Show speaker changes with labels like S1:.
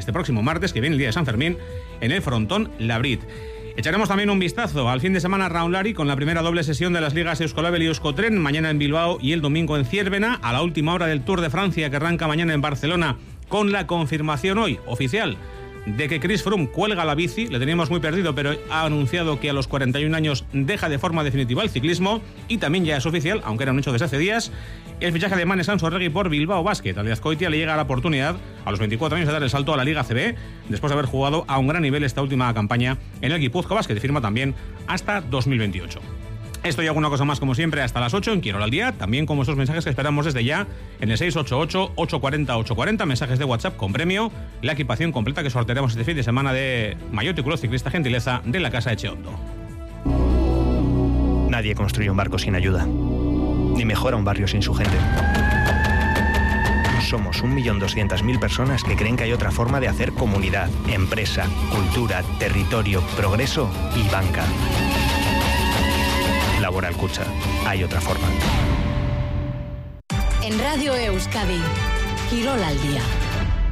S1: este próximo martes, que viene el día de San Fermín, en el Frontón Labrit. Echaremos también un vistazo al fin de semana Raunlari con la primera doble sesión de las ligas Euskolabel y Euskotren, mañana en Bilbao y el domingo en Ciervena, a la última hora del Tour de Francia que arranca mañana en Barcelona, con la confirmación hoy, oficial, de que Chris Froome cuelga la bici. Le teníamos muy perdido, pero ha anunciado que a los 41 años deja de forma definitiva el ciclismo, y también ya es oficial, aunque era un hecho desde hace días, el fichaje de Manes Ansorregui por Bilbao Basket. Al de Azkoitia le llega la oportunidad a los 24 años de dar el salto a la Liga CB, después de haber jugado a un gran nivel esta última campaña en el Guipúzcoa Basket, y firma también hasta 2028. Esto y alguna cosa más, como siempre, hasta las 8 en Quirola al Día, también con vuestros mensajes que esperamos desde ya en el 688-840-840, mensajes de WhatsApp con premio, la equipación completa que sortearemos este fin de semana de Mayotte Club Ciclista Gentileza de la Casa Echeondo.
S2: Nadie construye un barco sin ayuda, ni mejora un barrio sin su gente. Somos 1.200.000 personas que creen que hay otra forma de hacer comunidad, empresa, cultura, territorio, progreso y banca. Laboral Kutxa. Hay otra forma.
S3: En Radio Euskadi, Quirola al Día.